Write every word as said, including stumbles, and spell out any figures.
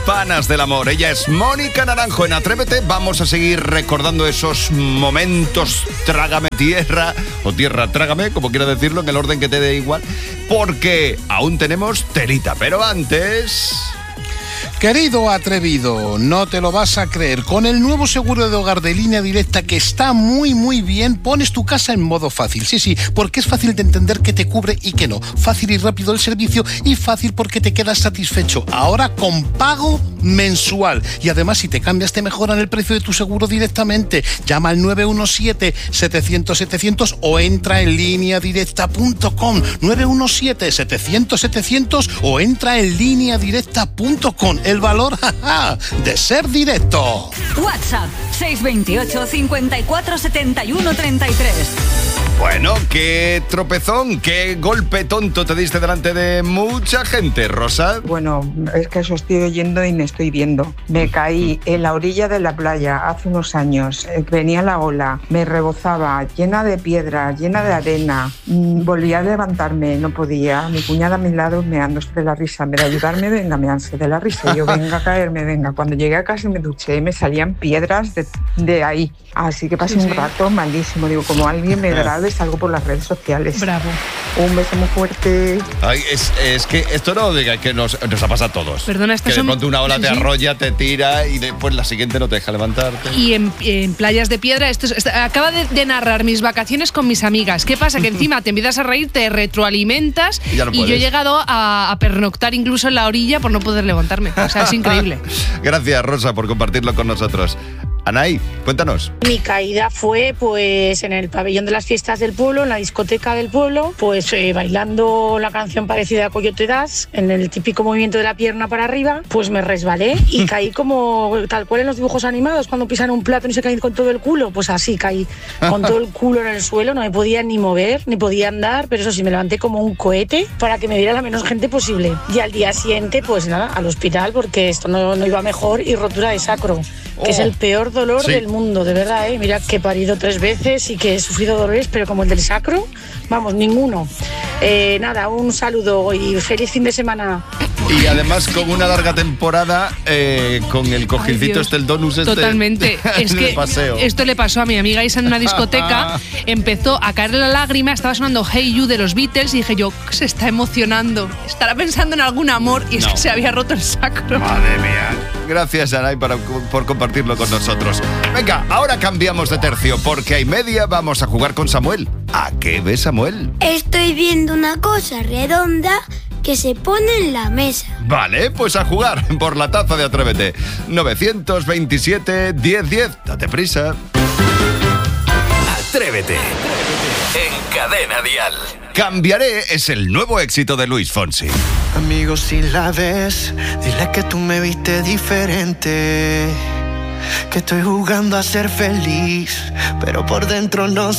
campanas del amor. Ella es Mónica Naranjo en Atrévete. Vamos a seguir recordando esos momentos trágame tierra o tierra trágame, como quiera decirlo, en el orden que te dé igual, porque aún tenemos telita, pero antes... Querido atrevido, no te lo vas a creer. Con el nuevo seguro de hogar de Línea Directa, que está muy muy bien, pones tu casa en modo fácil. Sí, sí, porque es fácil de entender qué te cubre y qué no. Fácil y rápido el servicio y fácil porque te quedas satisfecho. Ahora con pago mensual. Y además, si te cambias, te mejoran el precio de tu seguro directamente. Llama al nueve uno siete, setecientos, setecientos o entra en línea directa punto com. nueve uno siete, setecientos, setecientos o entra en línea directa punto com. El valor, jaja, de ser directo. WhatsApp seis dos ocho, cincuenta y cuatro, setenta y uno, treinta y tres. Bueno, qué tropezón, qué golpe tonto te diste delante de mucha gente, Rosa. Bueno, es que eso estoy oyendo y me estoy viendo. Me caí en la orilla de la playa hace unos años. Venía la ola, me rebozaba, llena de piedras, llena de arena. Volvía a levantarme, no podía. Mi cuñada a mi lado meándose de la risa. En vez de ayudarme, venga, meándose de la risa. Yo, venga a caerme, venga. Cuando llegué a casa me duché y me salían piedras de, de ahí. Así que pasé sí, un sí. rato malísimo. Digo, como alguien me grabe, salgo por las redes sociales. Bravo. Un beso muy fuerte. Ay, es, es que esto no diga que nos, nos ha pasado a todos. Perdona, que de son... pronto una ola sí, te sí. arrolla, te tira y después la siguiente no te deja levantarte. Y en, en playas de piedra, esto, es, esto acaba de, de narrar mis vacaciones con mis amigas. ¿Qué pasa? Que encima te empiezas a reír, te retroalimentas y, no y yo he llegado a, a pernoctar incluso en la orilla por no poder levantarme. O sea, es increíble. Gracias, Rosa, por compartirlo con nosotros. Anaí, cuéntanos. Mi caída fue pues en el pabellón de las fiestas del pueblo, en la discoteca del pueblo, pues eh, bailando la canción parecida a Coyote Dash, en el típico movimiento de la pierna para arriba, pues me resbalé y caí como tal cual en los dibujos animados, cuando pisan un plato y se caen con todo el culo, pues así caí, con todo el culo en el suelo, no me podía ni mover, ni podía andar, pero eso sí, me levanté como un cohete para que me viera la menos gente posible. Y al día siguiente, pues nada, al hospital, porque esto no, no iba mejor, y rotura de sacro, que oh. es el peor dolor sí. del mundo, de verdad, ¿eh? Mira que he parido tres veces y que he sufrido dolores, pero como el del sacro, vamos, ninguno. Eh, nada, un saludo y feliz fin de semana. Y además con una larga temporada eh, con el cojincito este, el donus este. Totalmente. Es que paseo. Esto le pasó a mi amiga Isa en una discoteca, empezó a caerle la lágrima, estaba sonando Hey You de los Beatles y dije yo, se está emocionando, estará pensando en algún amor y es no. que se había roto el sacro. Madre mía. Gracias, Anay, para, por compartirlo con nosotros. Venga, ahora cambiamos de tercio porque a y media vamos a jugar con Samuel. ¿A qué ves, Samuel? Estoy viendo una cosa redonda que se pone en la mesa. Vale, pues a jugar por la taza de Atrévete. nueve dos siete, diez, diez. Date prisa. Atrévete. En Cadena Dial. Cambiaré es el nuevo éxito de Luis Fonsi. Amigo, si la ves, dile que tú me viste diferente. Que estoy jugando a ser feliz, pero por dentro no sé.